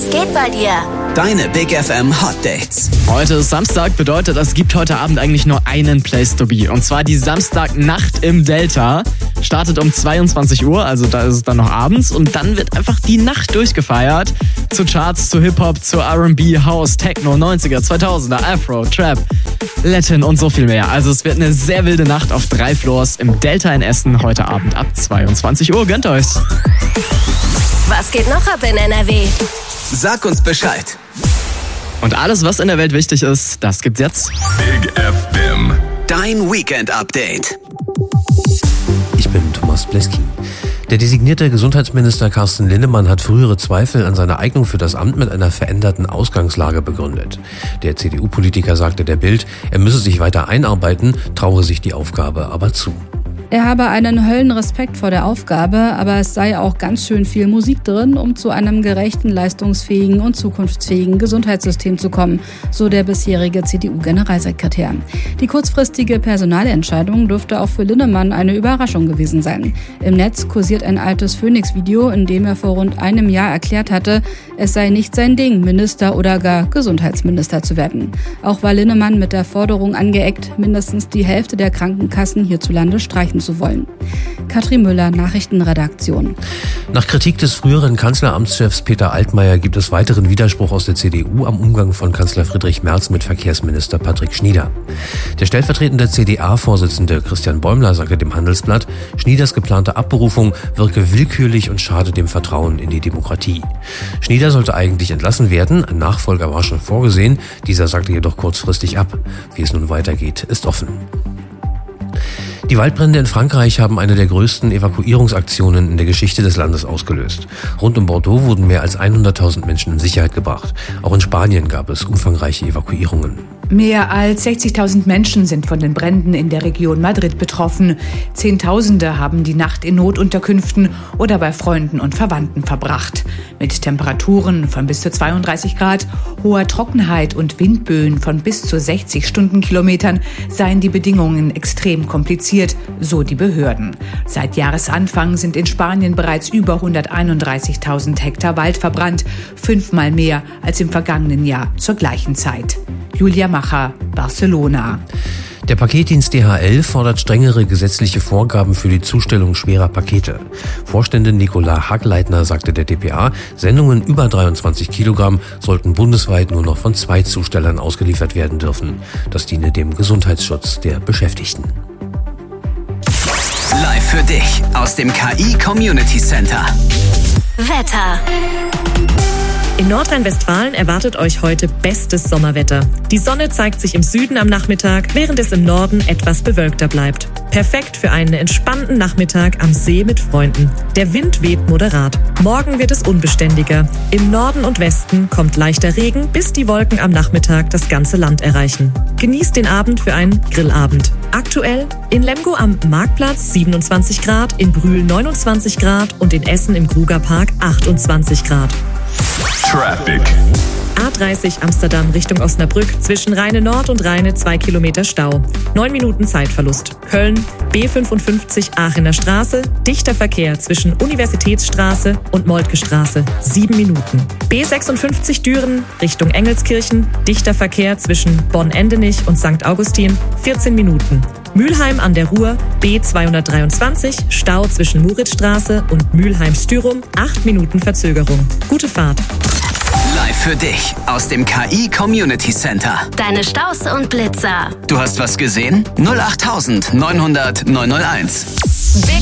Was geht bei dir? Deine Big FM Hot Dates. Heute ist Samstag, bedeutet, es gibt heute Abend eigentlich nur einen Place to be. Und zwar die Samstagnacht im Delta. Startet um 22 Uhr, also da ist es dann noch abends. Und dann wird einfach die Nacht durchgefeiert. Zu Charts, zu Hip-Hop, zu R&B, House, Techno, 90er, 2000er, Afro, Trap, Latin und so viel mehr. Also es wird eine sehr wilde Nacht auf 3 Floors im Delta in Essen heute Abend ab 22 Uhr. Gönnt euch's. Was geht noch ab in NRW? Sag uns Bescheid. Und alles, was in der Welt wichtig ist, das gibt's jetzt. Big FM. Dein Weekend-Update. Ich bin Thomas Bleski. Der designierte Gesundheitsminister Carsten Linnemann hat frühere Zweifel an seiner Eignung für das Amt mit einer veränderten Ausgangslage begründet. Der CDU-Politiker sagte der Bild, er müsse sich weiter einarbeiten, traue sich die Aufgabe aber zu. Er habe einen Höllenrespekt vor der Aufgabe, aber es sei auch ganz schön viel Musik drin, um zu einem gerechten, leistungsfähigen und zukunftsfähigen Gesundheitssystem zu kommen, so der bisherige CDU-Generalsekretär. Die kurzfristige Personalentscheidung dürfte auch für Linnemann eine Überraschung gewesen sein. Im Netz kursiert ein altes Phoenix-Video, in dem er vor rund einem Jahr erklärt hatte, es sei nicht sein Ding, Minister oder gar Gesundheitsminister zu werden. Auch war Linnemann mit der Forderung angeeckt, mindestens die Hälfte der Krankenkassen hierzulande streichen zu wollen. Katrin Müller, Nachrichtenredaktion. Nach Kritik des früheren Kanzleramtschefs Peter Altmaier gibt es weiteren Widerspruch aus der CDU am Umgang von Kanzler Friedrich Merz mit Verkehrsminister Patrick Schnieder. Der stellvertretende CDA-Vorsitzende Christian Bäumler sagte dem Handelsblatt, Schnieders geplante Abberufung wirke willkürlich und schade dem Vertrauen in die Demokratie. Schnieder sollte eigentlich entlassen werden, ein Nachfolger war schon vorgesehen, dieser sagte jedoch kurzfristig ab. Wie es nun weitergeht, ist offen. Die Waldbrände in Frankreich haben eine der größten Evakuierungsaktionen in der Geschichte des Landes ausgelöst. Rund um Bordeaux wurden mehr als 100.000 Menschen in Sicherheit gebracht. Auch in Spanien gab es umfangreiche Evakuierungen. Mehr als 60.000 Menschen sind von den Bränden in der Region Madrid betroffen. Zehntausende haben die Nacht in Notunterkünften oder bei Freunden und Verwandten verbracht. Mit Temperaturen von bis zu 32 Grad, hoher Trockenheit und Windböen von bis zu 60 Stundenkilometern seien die Bedingungen extrem kompliziert, so die Behörden. Seit Jahresanfang sind in Spanien bereits über 131.000 Hektar Wald verbrannt, 5-mal mehr als im vergangenen Jahr zur gleichen Zeit. Julia Macher, Barcelona. Der Paketdienst DHL fordert strengere gesetzliche Vorgaben für die Zustellung schwerer Pakete. Vorständin Nicola Hagleitner sagte der dpa, Sendungen über 23 Kilogramm sollten bundesweit nur noch von 2 Zustellern ausgeliefert werden dürfen. Das diene dem Gesundheitsschutz der Beschäftigten. Live für dich aus dem KI Community Center. Wetter. In Nordrhein-Westfalen erwartet euch heute bestes Sommerwetter. Die Sonne zeigt sich im Süden am Nachmittag, während es im Norden etwas bewölkter bleibt. Perfekt für einen entspannten Nachmittag am See mit Freunden. Der Wind weht moderat. Morgen wird es unbeständiger. Im Norden und Westen kommt leichter Regen, bis die Wolken am Nachmittag das ganze Land erreichen. Genießt den Abend für einen Grillabend. Aktuell in Lemgo am Marktplatz 27 Grad, in Brühl 29 Grad und in Essen im Krugerpark 28 Grad. Traffic. A30 Amsterdam Richtung Osnabrück, zwischen Rheine Nord und Rheine 2 Kilometer Stau. 9 Minuten Zeitverlust. Köln, B55 Aachener Straße, dichter Verkehr zwischen Universitätsstraße und Moltke Straße, 7 Minuten. B56 Düren Richtung Engelskirchen, dichter Verkehr zwischen Bonn-Endenich und St. Augustin, 14 Minuten. Mülheim an der Ruhr, B223, Stau zwischen Muritzstraße und Mülheim-Stürum, 8 Minuten Verzögerung. Gute Fahrt. Live für dich aus dem KI Community Center. Deine Staus und Blitzer. Du hast was gesehen? 08900 901.